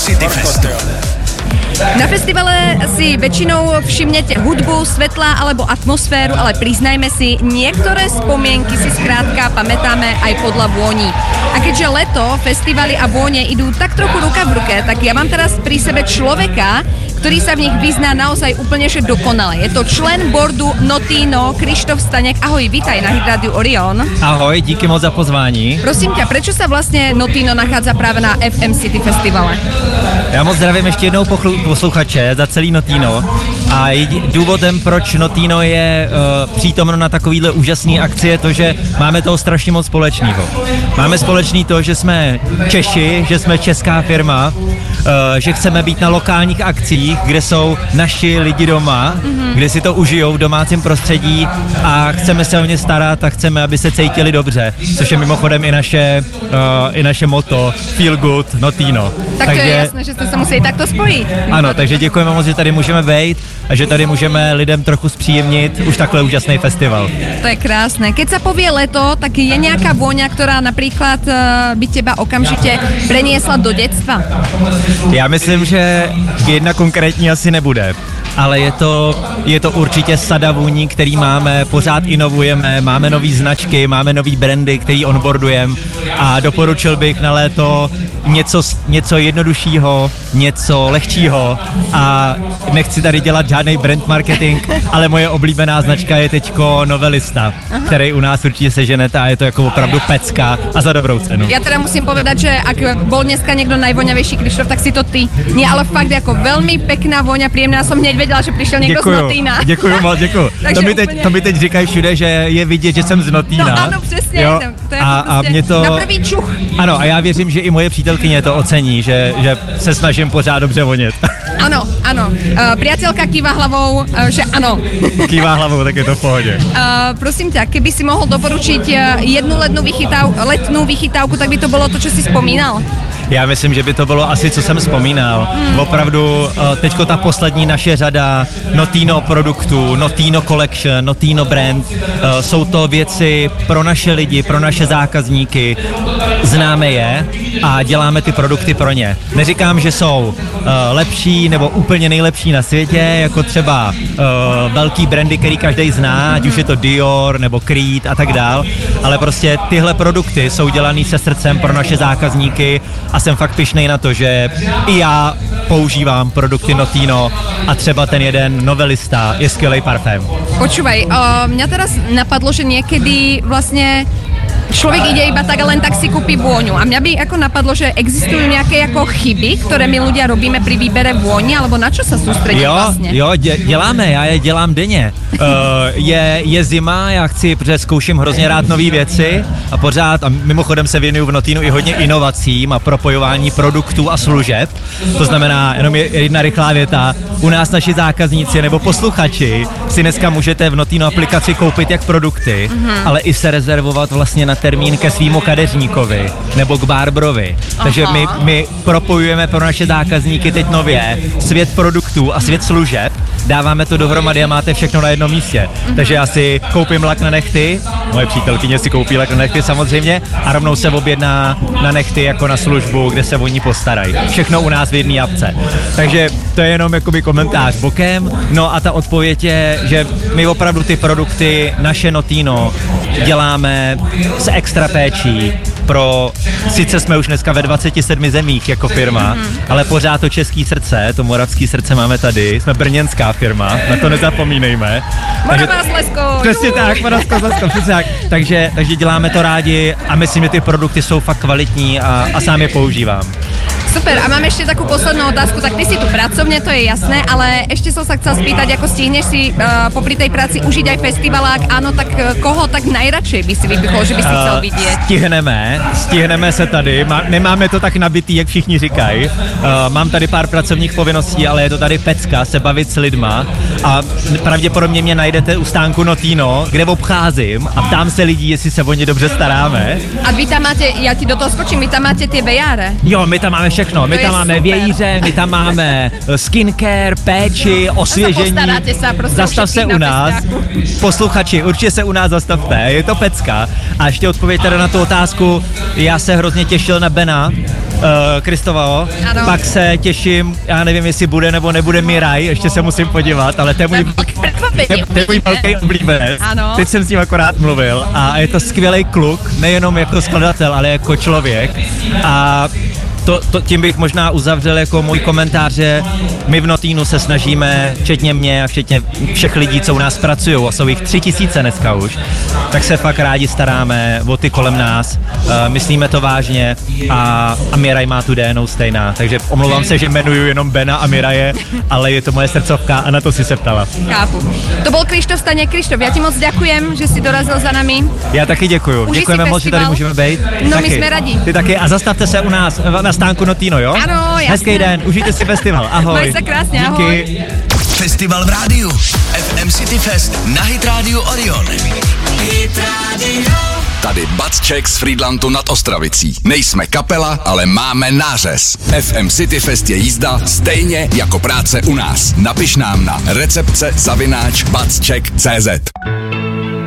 City Festu. Na festivale si väčšinou všimnete hudbu, svetla alebo atmosféru, ale priznajme si, niektoré spomienky si skrátka pamätáme aj podľa vôni. A keďže leto, festivaly a vône idú tak trochu ruka v ruke, tak ja mám teraz pri sebe človeka, ktorý sa v nich vyzná naozaj úplne že dokonale. Je to člen boardu Notino, Krištof Staněk. Ahoj, vítaj na Hit Radio Orion. Ahoj, díky moc za pozvání. Prosím ťa, prečo sa vlastne Notino nachádza práve na FM City Festivale? Já moc zdravím ještě jednou posluchače za celý Notino. A důvodem, proč Notino je přítomno na takovýhle úžasný akci, je to, že máme toho strašně moc společného. Máme společný to, že jsme Češi, že jsme česká firma, že chceme být na lokálních akcích, kde jsou naši lidi doma, kde si to užijou v domácím prostředí a chceme se o ně starat a chceme, aby se cítili dobře, což je mimochodem i naše motto Feel Good Notino. Tak to je jasné, že jste se museli takto spojit. Ano, takže děkujeme moc, že tady můžeme vejít a že tady můžeme lidem trochu zpříjemnit už takhle úžasný festival. To je krásne. Keď sa povie leto, tak je nejaká vôňa, ktorá napríklad by teba okamžite preniesla do detstva? Já myslím, že jedna konkrétní asi nebude, ale je to určitě sada vůní, který máme, pořád inovujeme, máme nový značky, máme nový brandy, který onboardujeme a doporučil bych na léto něco jednoduššího, něco lehčího a nechci tady dělat žádný brand marketing, ale moje oblíbená značka je teďko Novelista, který u nás určitě seženete a je to jako opravdu pecka a za dobrou cenu. Ja teda musím povedať, že ak bol dneska niekto najvoňavejší Krištof, tak si to ty. Nie, ale fakt ako veľmi pekná voňa, príjemná. Som hneď vedela, že prišiel niekto z Notína. Děkuju moc, děkuju. To mi teď říkají všude, že je vidět, že jsem z Notína. No ano, přesně. Jo? To je a mě to... na prvý čuch. Ano, a já věřím, že i moje přítelkyně to ocení, že se snažím pořád dobře vonět. Ano. Priateľka kýva hlavou, že ano. Kývá hlavou, tak je to v pohodě. Prosím ťa, keby si mohol doporučiť jednu letnú vychytávku, tak by to bolo to, čo si spomínal? Já myslím, že by to bylo asi, co jsem vzpomínal. Opravdu teďko ta poslední naše řada Notino produktů, Notino Collection, Notino brand, jsou to věci pro naše lidi, pro naše zákazníky, známe je a děláme ty produkty pro ně. Neříkám, že jsou lepší nebo úplně nejlepší na světě, jako třeba velký brandy, který každý zná, ať už je to Dior nebo Creed a tak dál, ale prostě tyhle produkty jsou dělaný se srdcem pro naše zákazníky a jsem fakt pyšnej na to, že i já používám produkty Notino a třeba ten jeden Novelista je skvělej parfém. Počúvaj, mňa teraz napadlo, že niekedy vlastne človek ide iba tak a len tak si kúpi vôňu. A mňa by ako napadlo, že existujú nejaké ako chyby, ktoré my ľudia robíme pri výbere vôni, alebo na čo sa sústredíme vlastne? Jo, děláme, já je dělám denně. Je zima, já chci, protože zkouším hrozně rád nové věci a pořád, a mimochodem se věnuju v Notinu i hodně inovacím a propojování produktů a služeb. To znamená, jenom jedna rychlá věta, u nás naši zákazníci nebo posluchači si dneska můžete v Notino aplikaci koupit jak produkty, ale i se rezervovat vlastně na termín ke svýmu kadeřníkovi nebo k barbrovi. Takže my propojujeme pro naše zákazníky teď nově svět produktů a svět služeb, dáváme to dohromady a máte všechno na jednom místě. Takže já si koupím lak na nechty, moje přítelkyně si koupí lak na nechty samozřejmě a rovnou se objedná na nechty jako na službu, kde se o ní postarají. Všechno u nás v jedné apce. Takže to je jenom jakoby komentář bokem. No a ta odpověď je, že my opravdu ty produkty, naše Notino, děláme s extra péčí pro, sice jsme už dneska ve 27 zemích jako firma, ale pořád to český srdce, to moravský srdce máme tady, jsme brněnská firma, na to nezapomínejme. Moravá Slezsko. Přesně tak, Moravská Slezsko, přesně tak. Takže děláme to rádi a myslím, že ty produkty jsou fakt kvalitní a sám je používám. Super, a mám ešte takú poslednú otázku, tak ty si tu pracovne, to je jasné, ale ešte som sa chcel spýtať, ako stihneš si popri tej práci užiť aj festivalák, áno, tak koho tak najradšej by si vypichol, že by si chcel vidieť? Stihneme se tady, nemáme to tak nabitý, jak všichni říkají, mám tady pár pracovních povinností, ale je to tady pecka, se bavit s lidma a pravděpodobně mě najdete u stánku Notino, kde obcházím a ptám se lidí, jestli se o ně dobře staráme. A vy tam máte, ja ti do toho skočím, vy tam máte tie vejáre? Jo, my tam máme všechno všechno. My To tam je máme super. vějíře, my tam máme skincare, péči, osvěžení. Postaráte se, prostě Zastav se u nás. Posluchači, určitě se u nás zastavte, je to pecka. A ještě odpověď teda na tu otázku, já se hrozně těšil na Bena, Kristovao, pak se těším, já nevím, jestli bude nebo nebude Miraj, ještě se musím podívat, ale to je můj velký oblíbenec. Teď jsem s ním akorát mluvil a je to skvělý kluk, nejenom jako skladatel, ale jako člověk. A tím bych možná uzavřel jako můj komentář, že my v Notínu se snažíme, včetně mě a včetně všech lidí, co u nás pracují, a jsou jich 3000 dneska už, tak se fakt rádi staráme o ty kolem nás, myslíme to vážně a Miraj má tu DNA stejná, takže omlouvám se, že jmenuju jenom Bena a Miraje, ale je to moje srdcovka a na to si se ptala. Chápu. To byl Krištof Staněk. Krištof, já ti moc děkujem, že jsi dorazil za nami. Já taky děkuju. Děkujeme moc, že tady můžeme být. No, taky. my jsme rádi. Ty taky a zastavte se u nás na stánku Notino, jo? Ano, jasně. Hezký den, užijte si festival, ahoj. Maj se krásně, díky. ahoj. Festival v rádiu. FM City Fest na Hit Radio Orion. Hit Radio. Tady Batček z Frýdlantu nad Ostravicí. Nejsme kapela, ale máme nářez. FM City Fest je jízda stejně jako práce u nás. Napiš nám na recepce@batček.cz.